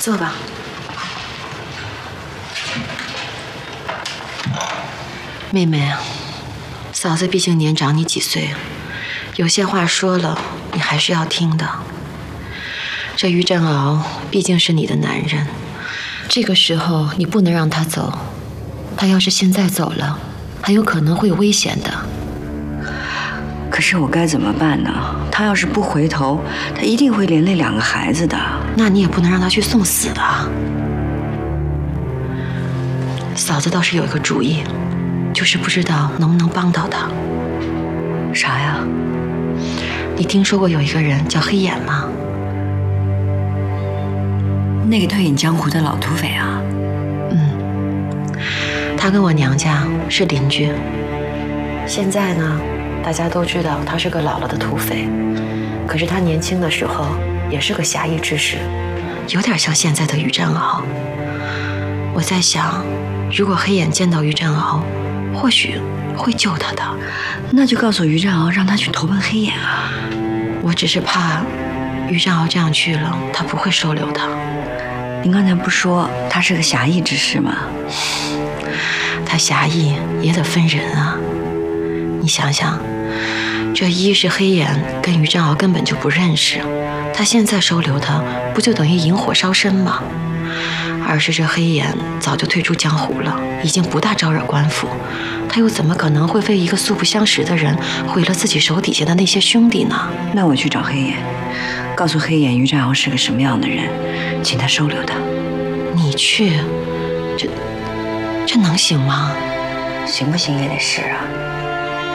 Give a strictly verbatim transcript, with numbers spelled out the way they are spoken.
坐吧。妹妹啊，嫂子毕竟年长你几岁，有些话说了，你还是要听的。这于振鳌毕竟是你的男人，这个时候你不能让他走。他要是现在走了，很有可能会有危险的。 可是我该怎么办呢？他要是不回头，他一定会连累两个孩子的。 那你也不能让他去送死啊！嫂子倒是有一个主意，就是不知道能不能帮到他。 啥呀？ 你听说过有一个人叫黑眼吗？ 那个退隐江湖的老土匪啊？ 嗯，他跟我娘家是邻居。现在呢，大家都知道他是个老了的土匪，可是他年轻的时候也是个侠义之士，有点像现在的于振鳌。我在想，如果黑眼见到于振鳌，或许会救他的。 那就告诉于振鳌，让他去投奔黑眼啊。 我只是怕于振鳌这样去了，他不会收留他。 您刚才不说他是个侠义之士吗？ 他侠义也得分人啊。你想想，这一是黑眼跟于振鳌根本就不认识，他现在收留他，不就等于引火烧身吗？二是这黑眼早就退出江湖了，已经不大招惹官府，他又怎么可能会为一个素不相识的人毁了自己手底下的那些兄弟呢？ 那我去找黑眼，告诉黑眼于振鳌是个什么样的人，请他收留他。 你去，这这能行吗？ 行不行也得试啊。